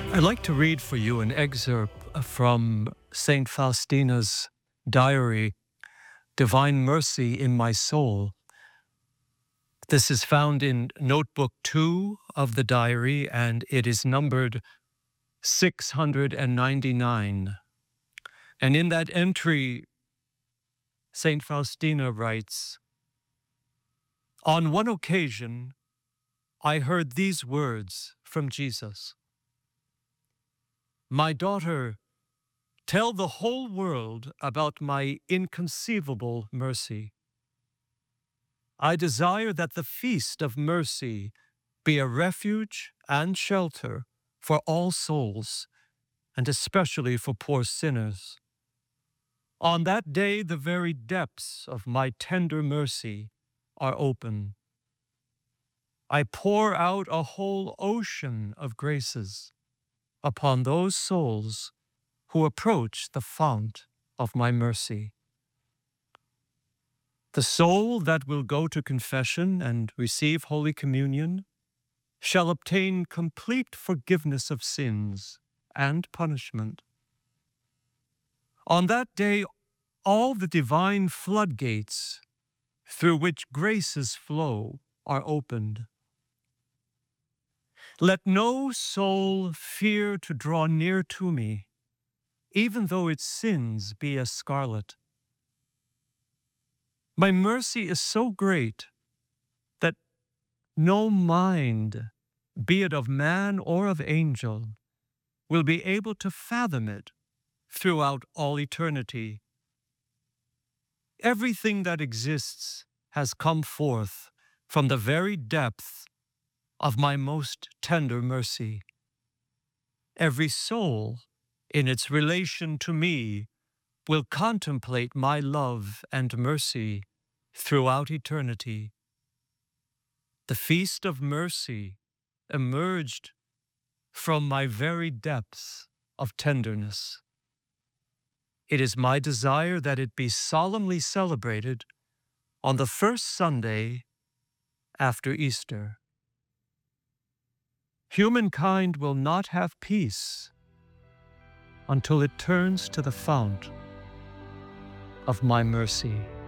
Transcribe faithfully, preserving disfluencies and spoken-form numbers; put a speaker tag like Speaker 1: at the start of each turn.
Speaker 1: I'd like to read for you an excerpt from Saint Faustina's diary, Divine Mercy in My Soul. This is found in Notebook two of the diary, and it is numbered six hundred ninety-nine. And in that entry, Saint Faustina writes, "On one occasion, I heard these words from Jesus. My daughter, tell the whole world about my inconceivable mercy. I desire that the feast of mercy be a refuge and shelter for all souls, and especially for poor sinners. On that day, the very depths of my tender mercy are open. I pour out a whole ocean of graces upon those souls who approach the fount of my mercy. The soul that will go to confession and receive Holy Communion shall obtain complete forgiveness of sins and punishment. On that day, all the divine floodgates through which graces flow are opened. Let no soul fear to draw near to me, even though its sins be as scarlet. My mercy is so great that no mind, be it of man or of angel, will be able to fathom it throughout all eternity. Everything that exists has come forth from the very depth of my most tender mercy. Every soul, in its relation to me, will contemplate my love and mercy throughout eternity. The feast of mercy emerged from my very depths of tenderness. It is my desire that it be solemnly celebrated on the first Sunday after Easter. Humankind will not have peace until it turns to the fount of my mercy."